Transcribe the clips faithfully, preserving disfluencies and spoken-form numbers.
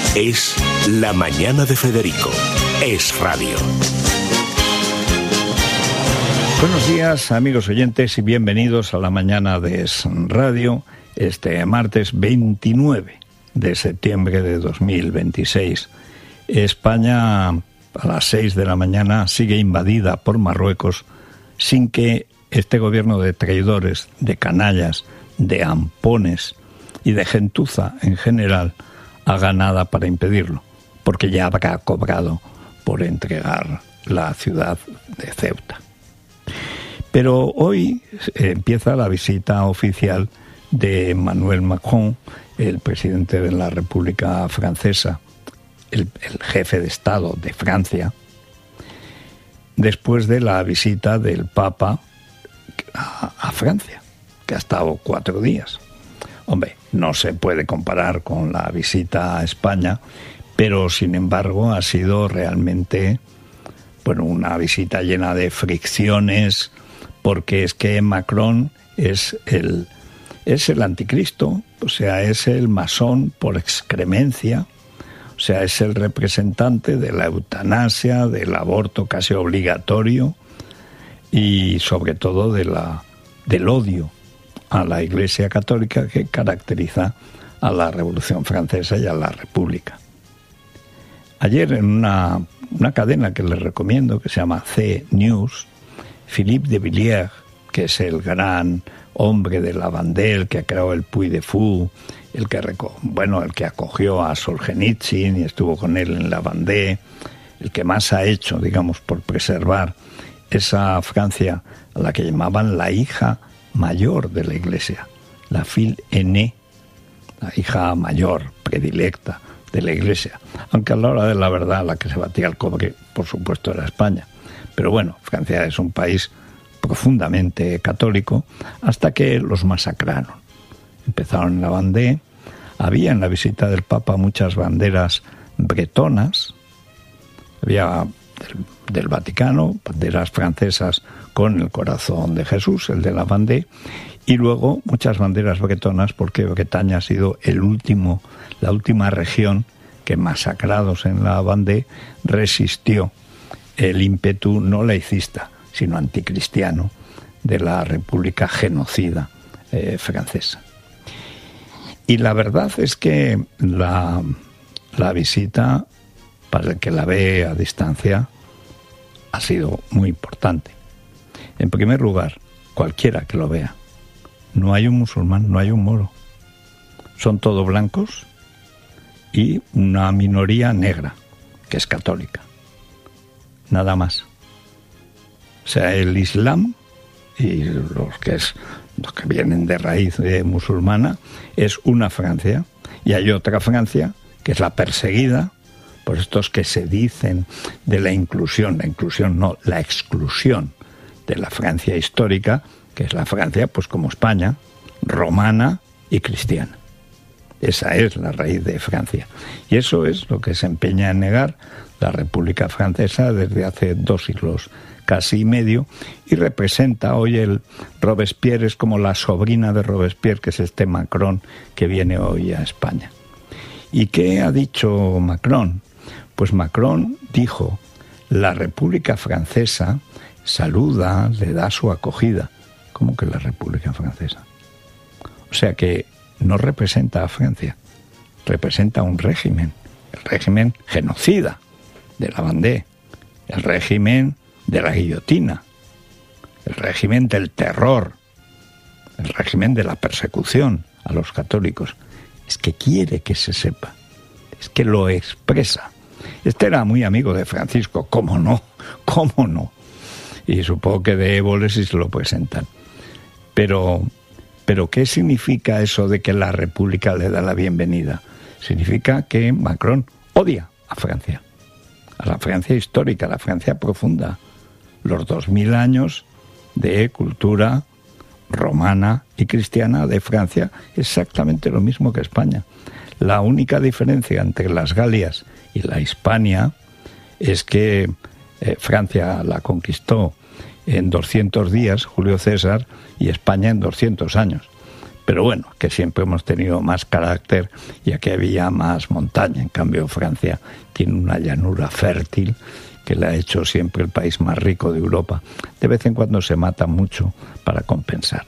Es La Mañana de Federico. Es Radio. Buenos días, amigos oyentes, y bienvenidos a La Mañana de Es Radio, este martes veintinueve de septiembre de dos mil veintiséis. España, a las seis de la mañana, sigue invadida por Marruecos sin que este gobierno de traidores, de canallas, de ampones y de gentuza en general haga nada para impedirlo, porque ya habrá cobrado por entregar la ciudad de Ceuta. Pero hoy empieza la visita oficial de Emmanuel Macron, el presidente de la República Francesa, el, el jefe de Estado de Francia, después de la visita del Papa a, a Francia, que ha estado cuatro días. Hombre, no se puede comparar con la visita a España, pero sin embargo ha sido realmente, bueno, una visita llena de fricciones, porque es que Macron es el, es el anticristo, o sea, es el masón por excremencia, o sea, es el representante de la eutanasia, del aborto casi obligatorio y sobre todo de la, del odio a la Iglesia Católica que caracteriza a la Revolución Francesa y a la República. Ayer en una, una cadena que les recomiendo, que se llama C News, Philippe de Villiers, que es el gran hombre de la Vendée, que ha creado el Puy de Fou, el que, bueno, el que acogió a Solzhenitsyn y estuvo con él en la Vendée, el que más ha hecho, digamos, por preservar esa Francia a la que llamaban la hija mayor de la Iglesia, la fille aînée, la hija mayor, predilecta de la Iglesia, aunque a la hora de la verdad la que se batía el cobre, por supuesto, era España. Pero bueno, Francia es un país profundamente católico hasta que los masacraron. Empezaron en la Vendée, había en la visita del Papa muchas banderas bretonas, había del, del Vaticano, banderas francesas con el corazón de Jesús, el de la Vendée, y luego muchas banderas bretonas porque Bretaña ha sido el último, la última región que, masacrados en la Vendée, resistió el ímpetu no laicista, sino anticristiano de la República genocida eh, francesa. Y la verdad es que la, la visita, para el que la ve a distancia, ha sido muy importante. En primer lugar, cualquiera que lo vea, no hay un musulmán, no hay un moro. Son todos blancos y una minoría negra, que es católica. Nada más. O sea, el Islam y los que, es, los que vienen de raíz de musulmana es una Francia, y hay otra Francia que es la perseguida por estos que se dicen de la inclusión, la inclusión no, la exclusión de la Francia histórica, que es la Francia, pues como España, romana y cristiana. Esa es la raíz de Francia. Y eso es lo que se empeña en negar la República Francesa desde hace dos siglos casi y medio, y representa hoy el Robespierre, es como la sobrina de Robespierre, que es este Macron que viene hoy a España. ¿Y qué ha dicho Macron? Pues Macron dijo: la República Francesa saluda, le da su acogida. ¿Cómo que la República Francesa? O sea que no representa a Francia, representa un régimen, el régimen genocida de la Vendée, el régimen de la guillotina, el régimen del terror, el régimen de la persecución a los católicos. Es que quiere que se sepa, es que lo expresa. Este era muy amigo de Francisco, ¿cómo no? ¿Cómo no? Y supongo que de Évole si se lo presentan. Pero, pero ¿qué significa eso de que la República le da la bienvenida? Significa que Macron odia a Francia, a la Francia histórica, a la Francia profunda, los dos mil años de cultura romana y cristiana de Francia, exactamente lo mismo que España. La única diferencia entre las Galias y la Hispania es que eh, Francia la conquistó en doscientos días, Julio César, y España en doscientos años. Pero bueno, que siempre hemos tenido más carácter y aquí había más montaña. En cambio, Francia tiene una llanura fértil que le ha hecho siempre el país más rico de Europa. De vez en cuando se mata mucho para compensar.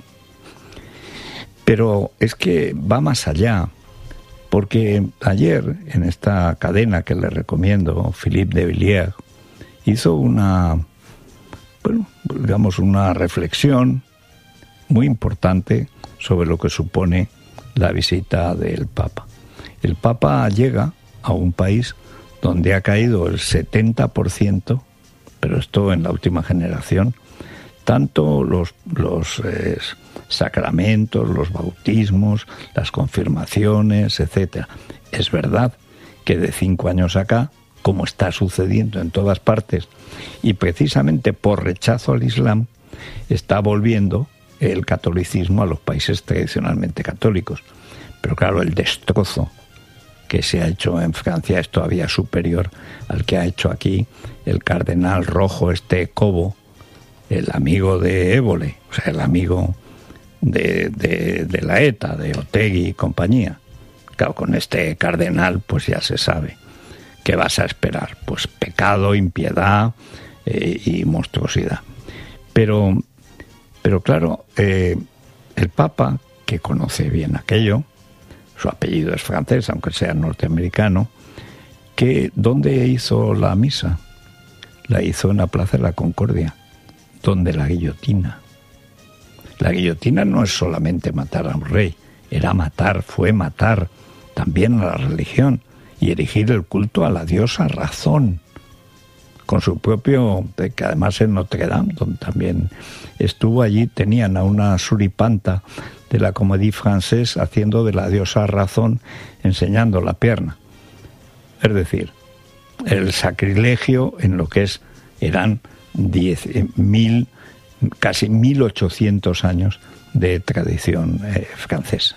Pero es que va más allá, porque ayer en esta cadena que le recomiendo, Philippe de Villiers, hizo una, bueno, digamos una reflexión muy importante sobre lo que supone la visita del Papa. El Papa llega a un país donde ha caído el setenta por ciento, pero esto en la última generación, tanto los, los eh, sacramentos, los bautismos, las confirmaciones, etcétera. Es verdad que de cinco años acá, como está sucediendo en todas partes, y precisamente por rechazo al Islam, está volviendo el catolicismo a los países tradicionalmente católicos. Pero claro, el destrozo que se ha hecho en Francia es todavía superior al que ha hecho aquí el cardenal rojo este Cobo, el amigo de Évole, o sea, el amigo de, de, de la ETA, de Otegi y compañía. Claro, con este cardenal pues ya se sabe. ¿Qué vas a esperar? Pues pecado, impiedad eh, y monstruosidad. Pero, pero claro, eh, el Papa, que conoce bien aquello, su apellido es francés, aunque sea norteamericano, que ¿dónde hizo la misa? La hizo en la Plaza de la Concordia, donde la guillotina. La guillotina no es solamente matar a un rey, era matar, fue matar también a la religión y erigir el culto a la diosa Razón, con su propio, que además en Notre Dame, donde también estuvo allí, tenían a una suripanta de la Comédie Française haciendo de la diosa Razón, enseñando la pierna. Es decir, el sacrilegio en lo que es, eran diez mil, casi mil ochocientos años de tradición eh, francesa.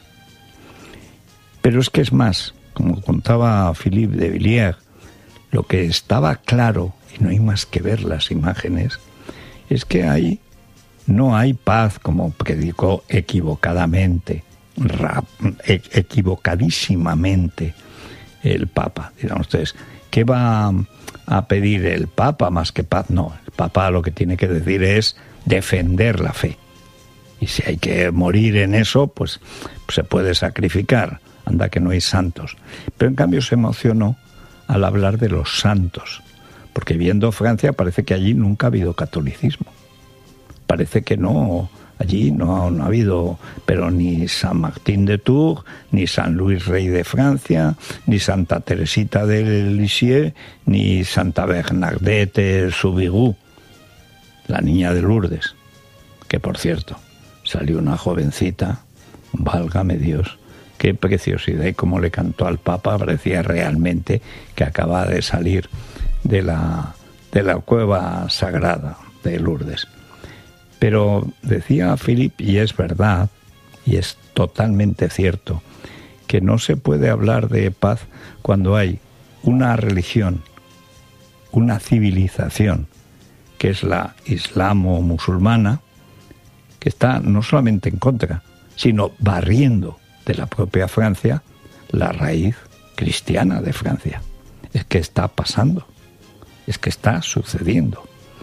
Pero es que es más, como contaba Philippe de Villiers, lo que estaba claro, y no hay más que ver las imágenes, es que hay, no hay paz, como predicó equivocadamente, rap, e- equivocadísimamente el Papa. Dirán ustedes, ¿qué va a pedir el Papa más que paz? No, el Papa lo que tiene que decir es defender la fe. Y si hay que morir en eso, pues, pues se puede sacrificar. Anda que no hay santos. Pero en cambio se emocionó al hablar de los santos, porque viendo Francia parece que allí nunca ha habido catolicismo. Parece que no, allí no, no ha habido, pero ni San Martín de Tours, ni San Luis Rey de Francia, ni Santa Teresita de Lisieux, ni Santa Bernadette de Soubirous, la niña de Lourdes, que por cierto, salió una jovencita, válgame Dios, qué preciosidad, y cómo le cantó al Papa, parecía realmente que acaba de salir de la, de la cueva sagrada de Lourdes. Pero decía Philippe, y es verdad, y es totalmente cierto, que no se puede hablar de paz cuando hay una religión, una civilización, que es la islamo-musulmana, que está no solamente en contra, sino barriendo de la propia Francia la raíz cristiana de Francia. Es que está pasando, es que está sucediendo.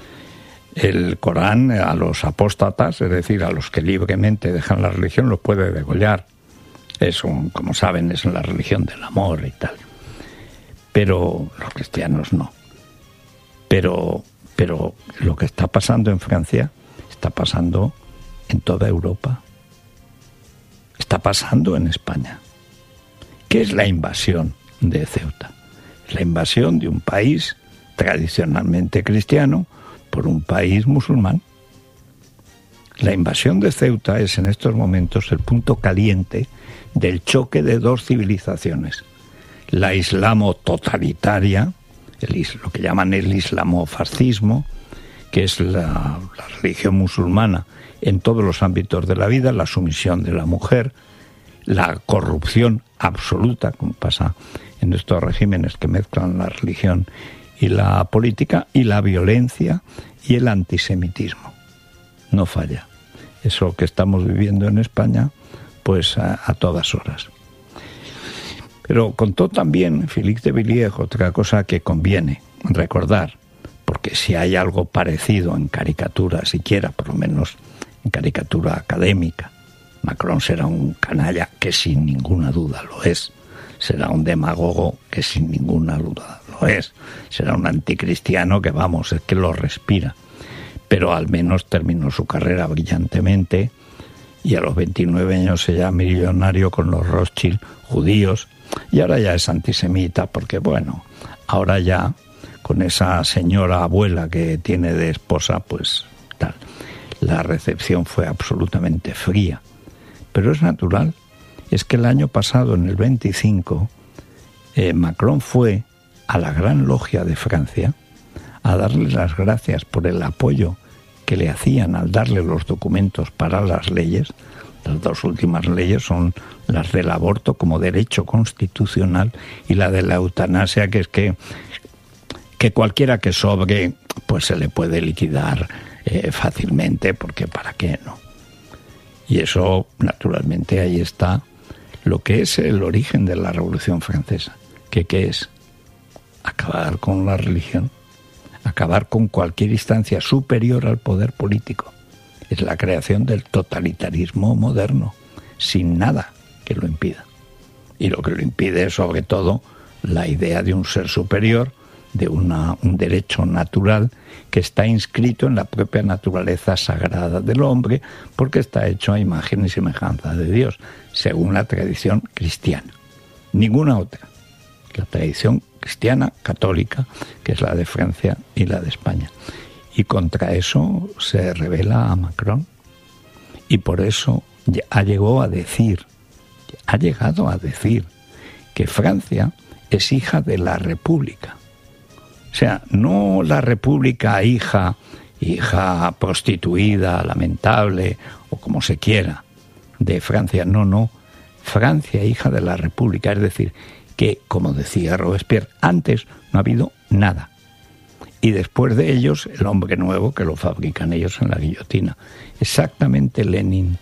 El Corán a los apóstatas, es decir, a los que libremente dejan la religión, los puede degollar. Es un, como saben, es la religión del amor y tal. Pero los cristianos no. Pero, pero lo que está pasando en Francia está pasando en toda Europa. Está pasando en España. ¿Qué es la invasión de Ceuta? Es la invasión de un país tradicionalmente cristiano por un país musulmán. La invasión de Ceuta es en estos momentos el punto caliente del choque de dos civilizaciones. La islamo totalitaria, el, lo que llaman el islamofascismo, que es la, la religión musulmana en todos los ámbitos de la vida, la sumisión de la mujer, la corrupción absoluta, como pasa en estos regímenes que mezclan la religión y la política, y la violencia y el antisemitismo. No falla. Eso que estamos viviendo en España, pues pues a, a todas horas. Pero contó también Philippe de Villiers otra cosa que conviene recordar, porque si hay algo parecido en caricatura, siquiera, por lo menos en caricatura académica, Macron será un canalla que sin ninguna duda lo es, será un demagogo que sin ninguna duda lo es, será un anticristiano que, vamos, es que lo respira, pero al menos terminó su carrera brillantemente y a los veintinueve años se llama millonario con los Rothschild judíos, y ahora ya es antisemita porque, bueno, ahora ya con esa señora abuela que tiene de esposa, pues tal, la recepción fue absolutamente fría. Pero es natural, es que el año pasado, en el veinticinco, eh, Macron fue a la Gran Logia de Francia a darle las gracias por el apoyo que le hacían al darle los documentos para las leyes. Las dos últimas leyes son las del aborto como derecho constitucional y la de la eutanasia, que es que, que cualquiera que sobre, pues se le puede liquidar eh, fácilmente, porque ¿para qué no? Y eso, naturalmente, ahí está lo que es el origen de la Revolución Francesa. ¿Qué, qué es? Acabar con la religión, acabar con cualquier instancia superior al poder político. Es la creación del totalitarismo moderno, sin nada que lo impida. Y lo que lo impide es, sobre todo, la idea de un ser superior, de una, un derecho natural que está inscrito en la propia naturaleza sagrada del hombre, porque está hecho a imagen y semejanza de Dios, según la tradición cristiana. Ninguna otra. La tradición cristiana católica, que es la de Francia y la de España. Y contra eso se revela a Macron. Y por eso ha llegado a decir, ha llegado a decir que Francia es hija de la República. O sea, no la República hija, hija prostituida, lamentable, o como se quiera, de Francia. No, no. Francia hija de la República. Es decir, que, como decía Robespierre, antes no ha habido nada. Y después de ellos, el hombre nuevo que lo fabrican ellos en la guillotina. Exactamente Lenin.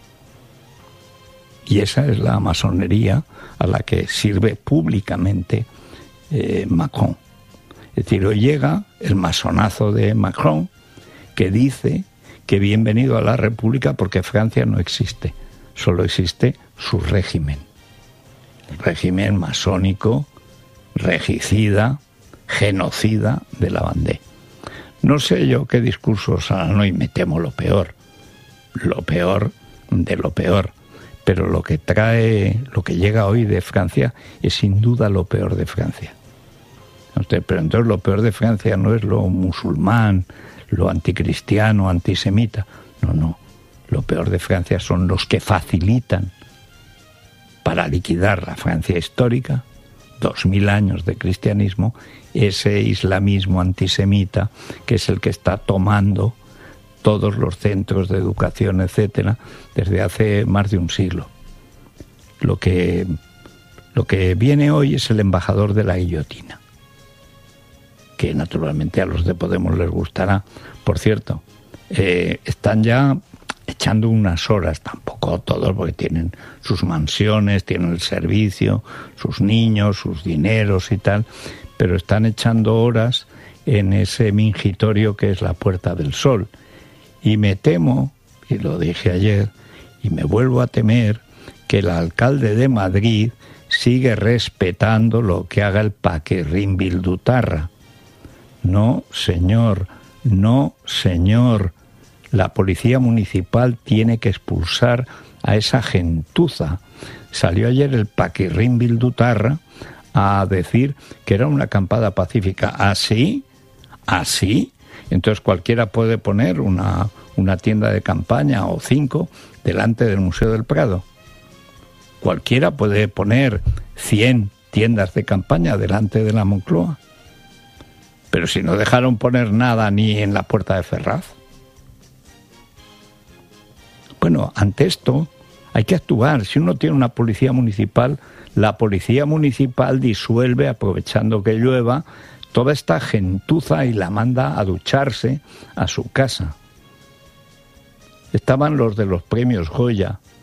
Y esa es la masonería a la que sirve públicamente eh, Macron. Es decir, hoy llega el masonazo de Macron que dice que bienvenido a la República porque Francia no existe. Solo existe su régimen. El régimen masónico, regicida, genocida de la Vendée. No sé yo qué discursos harán hoy, me temo lo peor, lo peor de lo peor, pero lo que trae, lo que llega hoy de Francia es sin duda lo peor de Francia. Pero entonces lo peor de Francia no es lo musulmán, lo anticristiano, antisemita, no, no, lo peor de Francia son los que facilitan para liquidar la Francia histórica, dos mil años de cristianismo, ese islamismo antisemita que es el que está tomando todos los centros de educación, etcétera, desde hace más de un siglo. Lo que, lo que viene hoy es el embajador de la guillotina, que naturalmente a los de Podemos les gustará. Por cierto, eh, están ya echando unas horas, tampoco todos, porque tienen sus mansiones, tienen el servicio, sus niños, sus dineros y tal, pero están echando horas en ese mingitorio que es la Puerta del Sol. Y me temo, y lo dije ayer, y me vuelvo a temer, que el alcalde de Madrid sigue respetando lo que haga el Paquirrín Bildutarra. No, señor, no, señor. La policía municipal tiene que expulsar a esa gentuza. Salió ayer el Paquirrín Bildutarra a decir que era una acampada pacífica. ¿Así? ¿Así? Entonces cualquiera puede poner una, una tienda de campaña o cinco delante del Museo del Prado. Cualquiera puede poner cien tiendas de campaña delante de la Moncloa. Pero si no dejaron poner nada ni en la Puerta de Ferraz. Bueno, ante esto hay que actuar. Si uno tiene una policía municipal, la policía municipal disuelve, aprovechando que llueva, toda esta gentuza y la manda a ducharse a su casa. Estaban los de los premios Goya,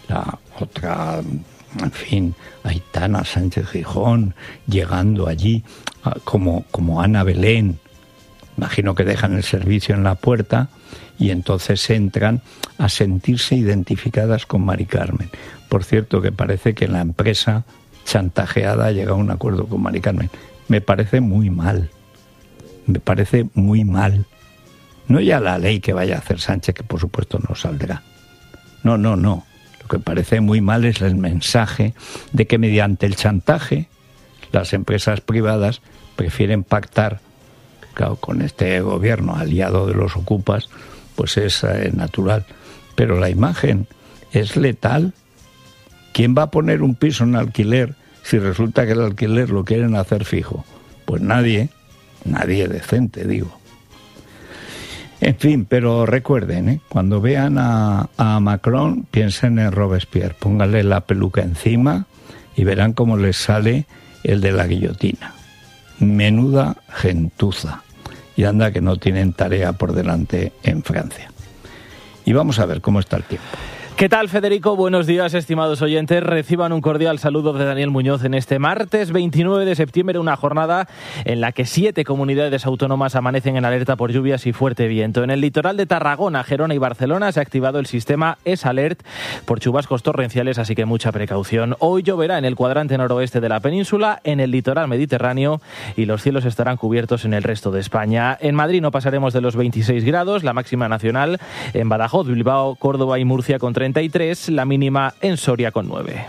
la otra, en fin, Aitana Sánchez Gijón, llegando allí como, como Ana Belén. Imagino que dejan el servicio en la puerta y entonces entran a sentirse identificadas con Mari Carmen. Por cierto, que parece que la empresa chantajeada ha llegado a un acuerdo con Mari Carmen. Me parece muy mal. Me parece muy mal. No ya la ley que vaya a hacer Sánchez, que por supuesto no saldrá. No, no, no. Lo que parece muy mal es el mensaje de que mediante el chantaje las empresas privadas prefieren pactar. Claro, con este gobierno aliado de los ocupas, pues es eh, natural. Pero la imagen es letal. ¿Quién va a poner un piso en alquiler si resulta que el alquiler lo quieren hacer fijo? Pues nadie, nadie decente, digo. En fin, pero recuerden, ¿eh? Cuando vean a, a Macron, piensen en Robespierre, pónganle la peluca encima y verán cómo les sale el de la guillotina. Menuda gentuza. Y anda que no tienen tarea por delante en Francia. Y vamos a ver cómo está el tiempo. ¿Qué tal, Federico? Buenos días, estimados oyentes. Reciban un cordial saludo de Daniel Muñoz en este martes veintinueve de septiembre, una jornada en la que siete comunidades autónomas amanecen en alerta por lluvias y fuerte viento. En el litoral de Tarragona, Gerona y Barcelona se ha activado el sistema EsAlert por chubascos torrenciales, así que mucha precaución. Hoy lloverá en el cuadrante noroeste de la península, en el litoral mediterráneo, y los cielos estarán cubiertos en el resto de España. En Madrid no pasaremos de los veintiséis grados, la máxima nacional en Badajoz, Bilbao, Córdoba y Murcia con treinta y tres, la mínima en Soria con nueve.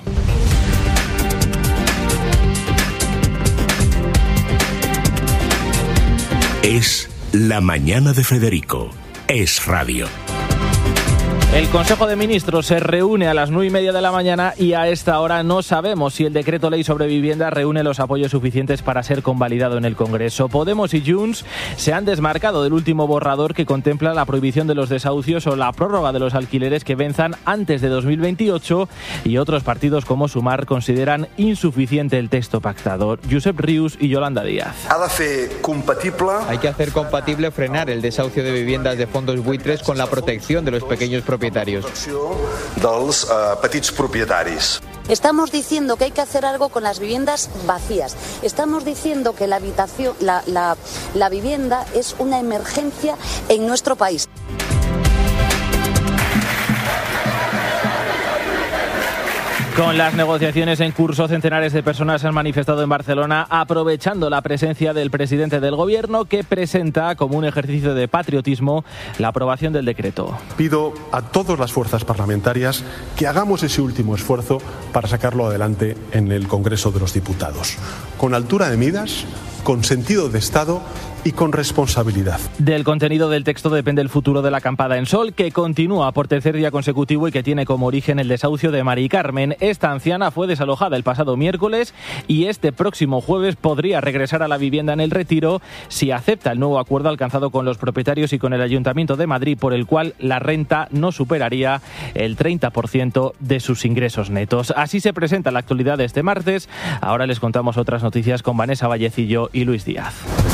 Es La Mañana de Federico. Es radio. El Consejo de Ministros se reúne a las nueve y media de la mañana y a esta hora no sabemos si el decreto ley sobre vivienda reúne los apoyos suficientes para ser convalidado en el Congreso. Podemos y Junts se han desmarcado del último borrador que contempla la prohibición de los desahucios o la prórroga de los alquileres que venzan antes de dos mil veintiocho, y otros partidos como Sumar consideran insuficiente el texto pactado. Josep Rius y Yolanda Díaz. Ha de fer compatible. Hay que hacer compatible frenar el desahucio de viviendas de fondos buitres con la protección de los pequeños propietarios. Dels uh, petits propietaris. Estamos diciendo que hay que hacer algo con las viviendas vacías. Estamos diciendo que la habitación, la, la, la vivienda es una emergencia en nuestro país. Con las negociaciones en curso, centenares de personas se han manifestado en Barcelona aprovechando la presencia del presidente del Gobierno, que presenta como un ejercicio de patriotismo la aprobación del decreto. Pido a todas las fuerzas parlamentarias que hagamos ese último esfuerzo para sacarlo adelante en el Congreso de los Diputados, con altura de miras, con sentido de Estado y con responsabilidad. Del contenido del texto depende el futuro de la acampada en Sol, que continúa por tercer día consecutivo y que tiene como origen el desahucio de Mari Carmen. Esta anciana fue desalojada el pasado miércoles y este próximo jueves podría regresar a la vivienda en El Retiro si acepta el nuevo acuerdo alcanzado con los propietarios y con el Ayuntamiento de Madrid, por el cual la renta no superaría el treinta por ciento de sus ingresos netos. Así se presenta la actualidad de este martes. Ahora les contamos otras noticias con Vanessa Vallecillo y Luis Díaz.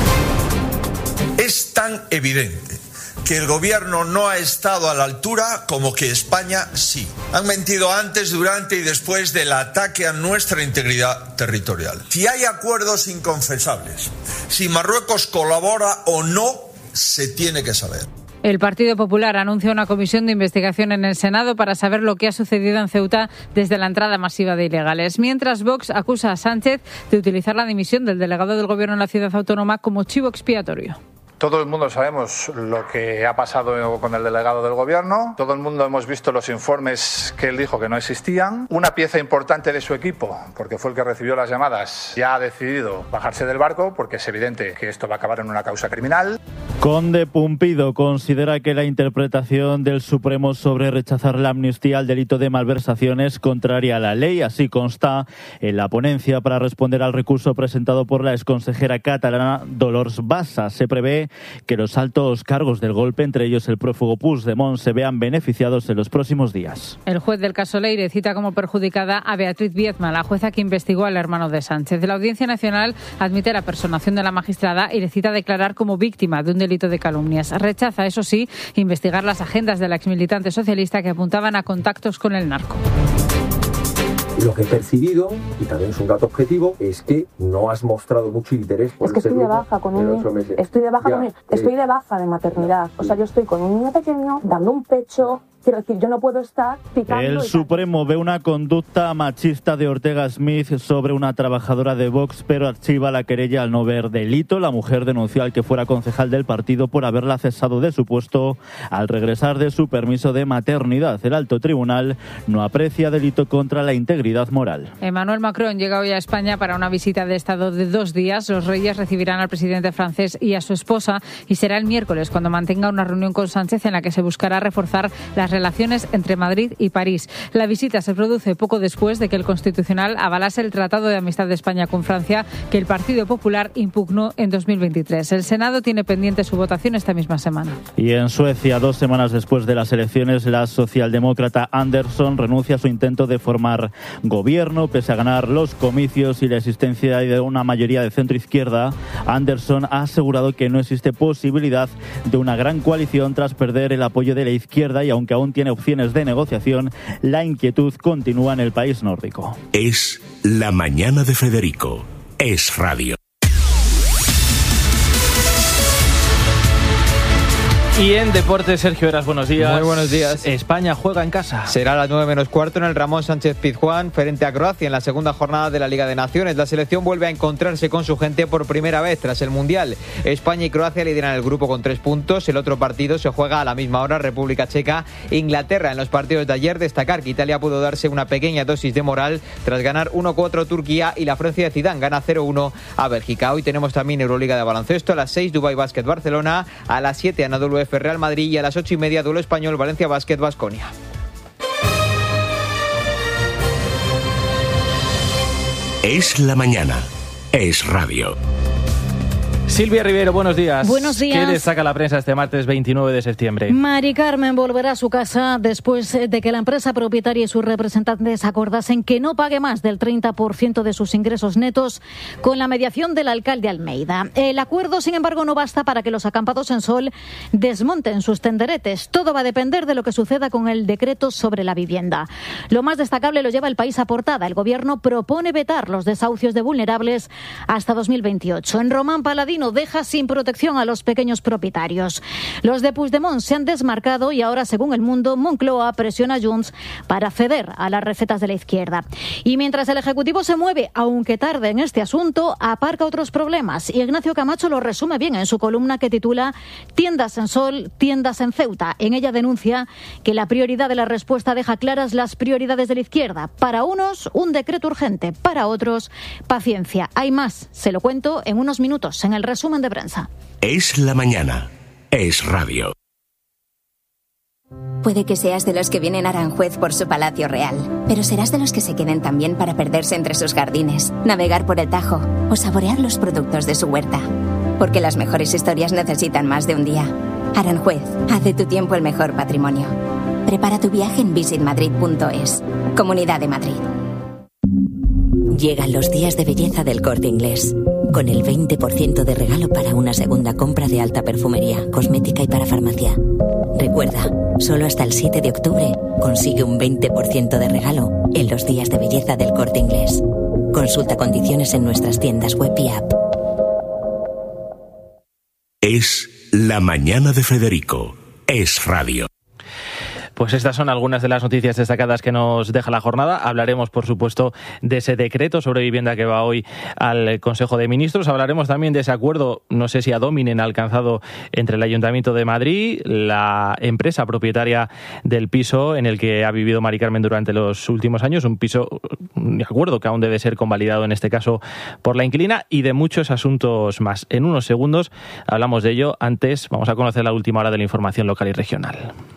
Es tan evidente que el gobierno no ha estado a la altura como que España sí. Han mentido antes, durante y después del ataque a nuestra integridad territorial. Si hay acuerdos inconfesables, si Marruecos colabora o no, se tiene que saber. El Partido Popular anuncia una comisión de investigación en el Senado para saber lo que ha sucedido en Ceuta desde la entrada masiva de ilegales. Mientras, Vox acusa a Sánchez de utilizar la dimisión del delegado del Gobierno en la ciudad autónoma como chivo expiatorio. Todo el mundo sabemos lo que ha pasado con el delegado del Gobierno. Todo el mundo hemos visto los informes que él dijo que no existían. Una pieza importante de su equipo, porque fue el que recibió las llamadas, ya ha decidido bajarse del barco porque es evidente que esto va a acabar en una causa criminal. Conde Pumpido considera que la interpretación del Supremo sobre rechazar la amnistía al delito de malversación es contraria a la ley. Así consta en la ponencia para responder al recurso presentado por la exconsejera catalana Dolors Bassa. Se prevé que los altos cargos del golpe, entre ellos el prófugo Puigdemont, se vean beneficiados en los próximos días. El juez del caso Leire cita como perjudicada a Beatriz Viezma, la jueza que investigó al hermano de Sánchez. La Audiencia Nacional admite la personación de la magistrada y le cita declarar como víctima de un delito de calumnias. Rechaza, eso sí, investigar las agendas de la exmilitante socialista que apuntaban a contactos con el narco. Lo que he percibido, y también es un dato objetivo, es que no has mostrado mucho interés por Es que este estoy de grupo baja con en un ocho meses. estoy de baja Ya, con un- eh, estoy de baja de maternidad. O sea, yo estoy con un niño pequeño dando un pecho. Quiero decir, yo no puedo estar picando. El y- Supremo ve una conducta machista de Ortega Smith sobre una trabajadora de Vox, pero archiva la querella al no ver delito. La mujer denunció al que fuera concejal del partido por haberla cesado de su puesto al regresar de su permiso de maternidad. El alto tribunal no aprecia delito contra la integridad moral. Emmanuel Macron llega hoy a España para una visita de Estado de dos días. Los reyes recibirán al presidente francés y a su esposa y será el miércoles cuando mantenga una reunión con Sánchez en la que se buscará reforzar las relaciones entre Madrid y París. La visita se produce poco después de que el Constitucional avalase el Tratado de Amistad de España con Francia que el Partido Popular impugnó en dos mil veintitrés. El Senado tiene pendiente su votación esta misma semana. Y en Suecia, dos semanas después de las elecciones, la socialdemócrata Andersson renuncia a su intento de formar gobierno. Pese a ganar los comicios y la existencia de una mayoría de centro-izquierda, Andersson ha asegurado que no existe posibilidad de una gran coalición tras perder el apoyo de la izquierda y aunque aún tiene opciones de negociación, la inquietud continúa en el país nórdico. Es La Mañana de Federico. Es Radio. Y en deportes, Sergio Heras, buenos días. Muy buenos días. España juega en casa. Será a las nueve menos cuarto en el Ramón Sánchez Pizjuán frente a Croacia en la segunda jornada de la Liga de Naciones. La selección vuelve a encontrarse con su gente por primera vez tras el Mundial. España y Croacia lideran el grupo con tres puntos. El otro partido se juega a la misma hora, República Checa, Inglaterra. En los partidos de ayer, destacar que Italia pudo darse una pequeña dosis de moral tras ganar uno cuatro a Turquía y la Francia de Zidane gana cero uno a Bélgica. Hoy tenemos también Euroliga de baloncesto. A las seis, Dubái Basket Barcelona. A las siete, Anadolu F Real Madrid. Y a las ocho y media, duelo español Valencia Basket Baskonia. Es la mañana. Es Radio. Silvia Rivero, buenos días. Buenos días. ¿Qué destaca la prensa este martes veintinueve de septiembre? Mari Carmen volverá a su casa después de que la empresa propietaria y sus representantes acordasen que no pague más del treinta por ciento de sus ingresos netos con la mediación del alcalde Almeida. El acuerdo, sin embargo, no basta para que los acampados en Sol desmonten sus tenderetes. Todo va a depender de lo que suceda con el decreto sobre la vivienda. Lo más destacable lo lleva El País a portada. El gobierno propone vetar los desahucios de vulnerables hasta dos mil veintiocho. En Román Paladino deja sin protección a los pequeños propietarios. Los de Puigdemont se han desmarcado y ahora, según El Mundo, Moncloa presiona a Junts para ceder a las recetas de la izquierda. Y mientras el Ejecutivo se mueve, aunque tarde en este asunto, aparca otros problemas. Y Ignacio Camacho lo resume bien en su columna que titula Tiendas en Sol, tiendas en Ceuta. En ella denuncia que la prioridad de la respuesta deja claras las prioridades de la izquierda. Para unos, un decreto urgente. Para otros, paciencia. Hay más. Se lo cuento en unos minutos en el resumen de prensa. Es la mañana. Es Radio. Puede que seas de los que vienen a Aranjuez por su palacio real, pero serás de los que se queden también para perderse entre sus jardines, navegar por el Tajo o saborear los productos de su huerta. Porque las mejores historias necesitan más de un día. Aranjuez, haz de tu tiempo el mejor patrimonio. Prepara tu viaje en visit madrid punto es. Comunidad de Madrid. Llegan los días de belleza del Corte Inglés, con el veinte por ciento de regalo para una segunda compra de alta perfumería, cosmética y para farmacia. Recuerda, solo hasta el siete de octubre consigue un veinte por ciento de regalo en los días de belleza del Corte Inglés. Consulta condiciones en nuestras tiendas web y app. Es la mañana de Federico. Es Radio. Pues estas son algunas de las noticias destacadas que nos deja la jornada. Hablaremos, por supuesto, de ese decreto sobre vivienda que va hoy al Consejo de Ministros. Hablaremos también de ese acuerdo, no sé si ad hominem, alcanzado entre el Ayuntamiento de Madrid, la empresa propietaria del piso en el que ha vivido Mari Carmen durante los últimos años, un piso, un acuerdo que aún debe ser convalidado en este caso por la inquilina, y de muchos asuntos más. En unos segundos hablamos de ello. Antes vamos a conocer la última hora de la información local y regional.